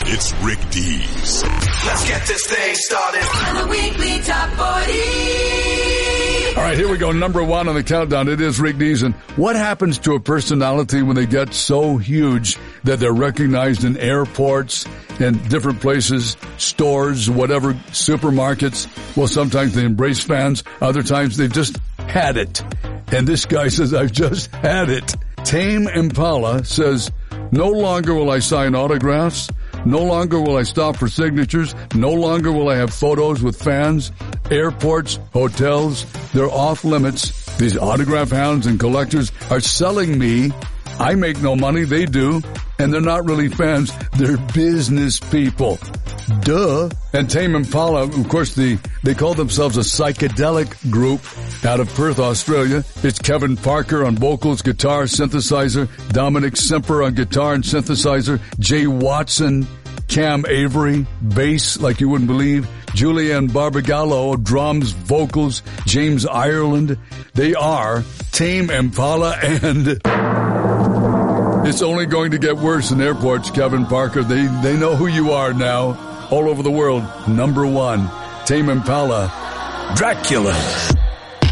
It's Rick Dees. Let's get this thing started. On the weekly top 40. All right, here we go. Number one on the countdown. It is Rick Dees. And what happens to a personality when they get so huge that they're recognized in airports and different places, stores, whatever, supermarkets? Well, sometimes they embrace fans. Other times they've just had it. And this guy says, I've just had it. Tame Impala says, no longer will I sign autographs. No longer will I stop for signatures. No longer will I have photos with fans. Airports, hotels, they're off limits. These autograph hounds and collectors are selling me. I make no money, they do. And they're not really fans, they're business people. Duh. And Tame Impala, of course, they call themselves a psychedelic group out of Perth, Australia. It's Kevin Parker on vocals, guitar, synthesizer, Dominic Semper on guitar and synthesizer, Jay Watson, Cam Avery, bass like you wouldn't believe, Julianne Barbagallo, drums, vocals, James Ireland. They are Tame Impala, and it's only going to get worse in airports, Kevin Parker. They know who you are now. All over the world, number one, Tame Impala, Dracula.